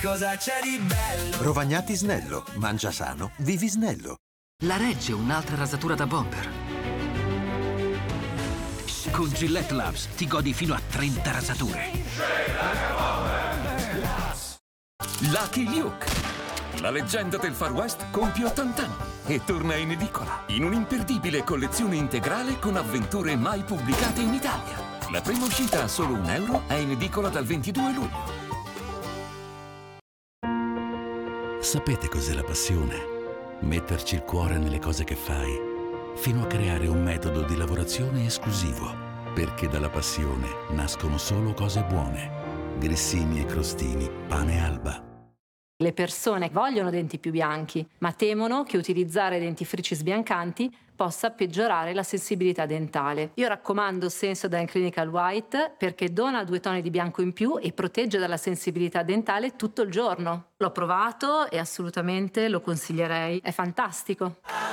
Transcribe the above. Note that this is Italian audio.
Cosa c'è di bello? Rovagnati Snello. Mangia sano, vivi snello. La regge un'altra rasatura da bomber. Con Gillette Labs ti godi fino a 30 rasature. Lucky Luke. La leggenda del Far West compie 80 anni e torna in edicola in un'imperdibile collezione integrale con avventure mai pubblicate in Italia. La prima uscita a solo €1 è in edicola dal 22 luglio. Sapete cos'è la passione? Metterci il cuore nelle cose che fai, fino a creare un metodo di lavorazione esclusivo, perché dalla passione nascono solo cose buone. Grissini e crostini, pane Alba. Le persone vogliono denti più bianchi, ma temono che utilizzare dentifrici sbiancanti possa peggiorare la sensibilità dentale. Io raccomando Sensodyne Clinical White perché dona 2 toni di bianco in più e protegge dalla sensibilità dentale tutto il giorno. L'ho provato e assolutamente lo consiglierei. È fantastico.